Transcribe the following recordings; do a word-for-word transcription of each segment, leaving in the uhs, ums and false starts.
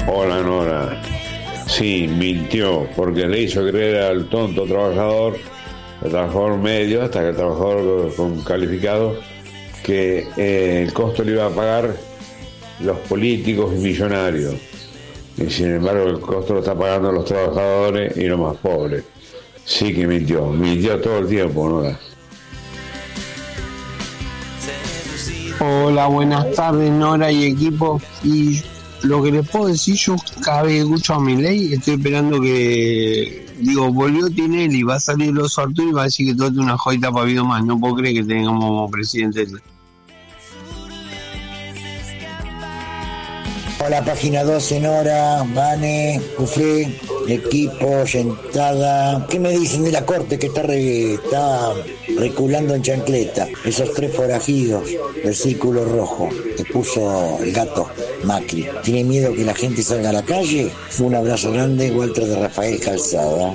Hola, Nora. Sí, mintió, porque le hizo creer al tonto trabajador, al trabajador medio, hasta que el trabajador con calificado, que eh, el costo lo iba a pagar los políticos y millonarios. Y sin embargo el costo lo está pagando los trabajadores y los más pobres. Sí que mintió, mintió todo el tiempo, Nora. Hola, buenas tardes, Nora y equipo. Y lo que les puedo decir, yo cada vez que escucho a Milei estoy esperando que, digo, volvió Tinelli, va a salir el oso Arturo y va a decir que todo es una joyita para habido más. No puedo creer que tengamos como presidente. Hola, página doce, Nora, Vane, Cufré, equipo, Yentada. ¿Qué me dicen de la corte que está, re, está reculando en chancleta? Esos tres forajidos del círculo rojo que puso el gato Macri. ¿Tiene miedo que la gente salga a la calle? Un abrazo grande, Walter de Rafael Calzada.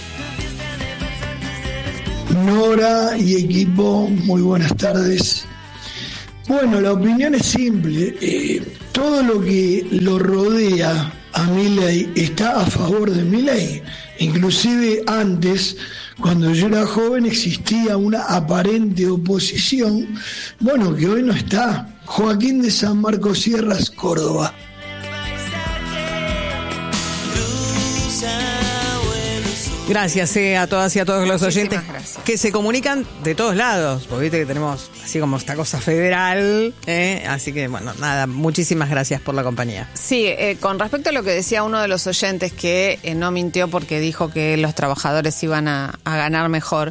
Nora y equipo, muy buenas tardes. Bueno, la opinión es simple. Eh, todo lo que lo rodea a Milei está a favor de Milei. Inclusive antes, cuando yo era joven, existía una aparente oposición, bueno, que hoy no está. Joaquín de San Marcos Sierras, Córdoba. Gracias eh, a todas y a todos los Muchísimas oyentes gracias. que se comunican de todos lados, porque viste que tenemos así como esta cosa federal, eh, así que bueno, nada, muchísimas gracias por la compañía. Sí, eh, con respecto a lo que decía uno de los oyentes que eh, no mintió porque dijo que los trabajadores iban a, a ganar mejor,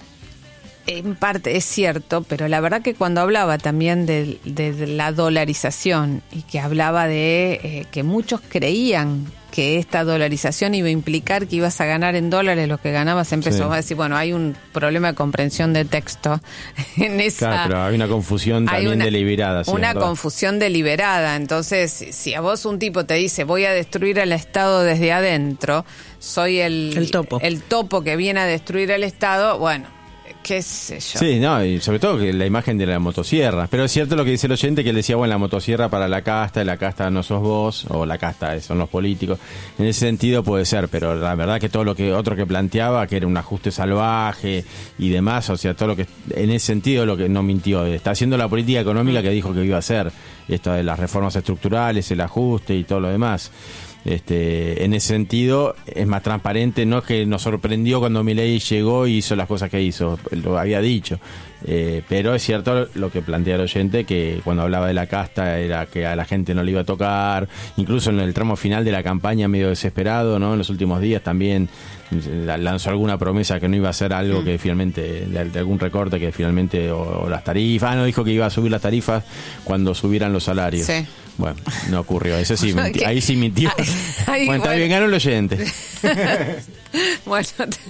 en parte es cierto, pero la verdad que cuando hablaba también de, de, de la dolarización y que hablaba de eh, que muchos creían que esta dolarización iba a implicar que ibas a ganar en dólares lo que ganabas en pesos. Sí. Va a decir, bueno, hay un problema de comprensión de texto en esa... Claro, pero hay una confusión también una, deliberada. Sí, una ¿verdad? Confusión deliberada. Entonces, si a vos un tipo te dice, voy a destruir al Estado desde adentro, soy el, el topo. el topo que viene a destruir al Estado, bueno... qué sé yo. Sí, no, y sobre todo que la imagen de la motosierra. Pero es cierto lo que dice el oyente, que él decía, bueno, la motosierra para la casta, y la casta no sos vos, o la casta son los políticos. En ese sentido puede ser, pero la verdad que todo lo que otro que planteaba, que era un ajuste salvaje y demás, o sea, todo lo que, en ese sentido lo que no mintió, está haciendo la política económica que dijo que iba a hacer, esto de las reformas estructurales, el ajuste y todo lo demás. Este, en ese sentido es más transparente, no es que nos sorprendió cuando Milei llegó y hizo las cosas que hizo, lo había dicho, eh, pero es cierto lo que plantea el oyente, que cuando hablaba de la casta era que a la gente no le iba a tocar, incluso en el tramo final de la campaña medio desesperado, ¿no? En los últimos días también lanzó alguna promesa que no iba a hacer algo que finalmente, de, de algún recorte que finalmente, o, o las tarifas, ah, no, dijo que iba a subir las tarifas cuando subieran los salarios. Sí. Bueno, no ocurrió, eso sí, mintió, ahí sí mintió. Ahí, ahí, bueno, está bien, ganó el oyente. Bueno,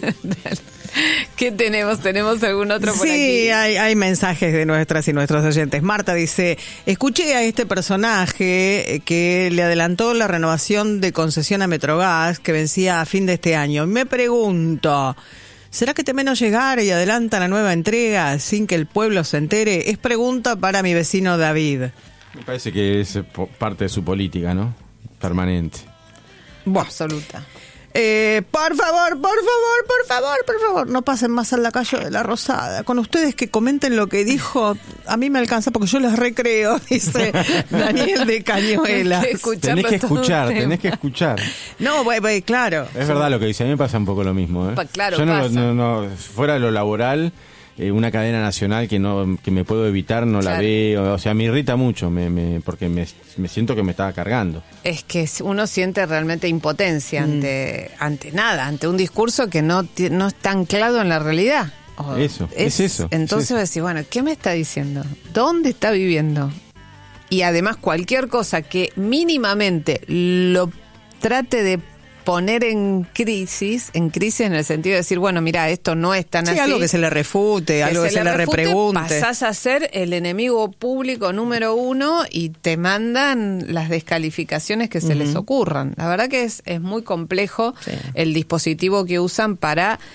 ¿qué tenemos? ¿Tenemos algún otro por sí, aquí? Sí, hay, hay mensajes de nuestras y nuestros oyentes. Marta dice, escuché a este personaje que le adelantó la renovación de concesión a Metrogas que vencía a fin de este año. Me pregunto, ¿será que temen no llegar y adelanta la nueva entrega sin que el pueblo se entere? Es pregunta para mi vecino David. Me parece que es parte de su política, ¿no? Permanente. Bueno. Absoluta. Eh, por favor, por favor, por favor, por favor, no pasen más al lacayo de la Rosada. Con ustedes que comenten lo que dijo, a mí me alcanza porque yo les recreo, dice Daniel de Cañuelas. Tenés que escuchar, tenés que escuchar. No, bueno, bueno, claro. Es verdad lo que dice, a mí me pasa un poco lo mismo, ¿eh? Pa, claro, yo no, pasa. no, no, fuera de lo laboral, eh, una cadena nacional que no que me puedo evitar, no claro. la veo, o sea, me irrita mucho, me, me, porque me, me siento que me estaba cargando. Es que uno siente realmente impotencia mm. ante ante nada, ante un discurso que no, no está anclado en la realidad. Oh, eso, es, es eso. Entonces es eso. decís, bueno, ¿qué me está diciendo? ¿Dónde está viviendo? Y además cualquier cosa que mínimamente lo trate de poner en crisis, en crisis en el sentido de decir, bueno, mira, esto no es tan sí, así. algo que se le refute, que algo se que se le, le refute, repregunte. Pasás a ser el enemigo público número uno y te mandan las descalificaciones que uh-huh. se les ocurran. La verdad que es, es muy complejo sí. el dispositivo que usan para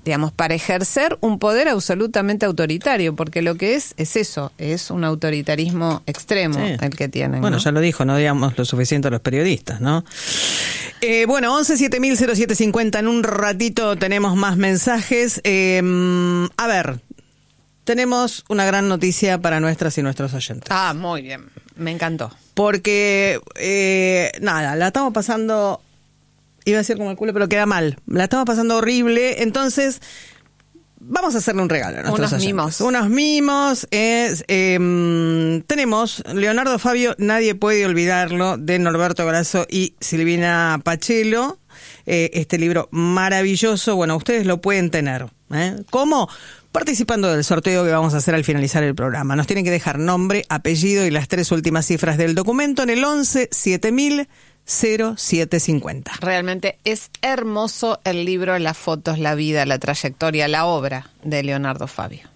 digamos, para ejercer un poder absolutamente autoritario, porque lo que es, es eso, es un autoritarismo extremo Sí. el que tienen. Bueno, ¿no? ya lo dijo, no digamos lo suficiente a los periodistas, ¿no? Eh, bueno, once siete mil cero siete cincuenta, en un ratito tenemos más mensajes. Eh, a ver, tenemos una gran noticia para nuestras y nuestros oyentes. Ah, muy bien, me encantó. Porque, eh, nada, la estamos pasando, iba a decir como el culo, pero queda mal. La estamos pasando horrible, entonces vamos a hacerle un regalo a nuestros Unos oyentes. mimos. Unos mimos. Es, eh, tenemos Leonardo Fabio, nadie puede olvidarlo, de Norberto Grasso y Silvina Pachelo. Eh, este libro maravilloso, bueno, ustedes lo pueden tener. ¿eh? ¿Cómo? Participando del sorteo que vamos a hacer al finalizar el programa. Nos tienen que dejar nombre, apellido y las tres últimas cifras del documento en el once siete mil cero siete cincuenta. Realmente es hermoso el libro, las fotos, la vida, la trayectoria, la obra de Leonardo Fabio.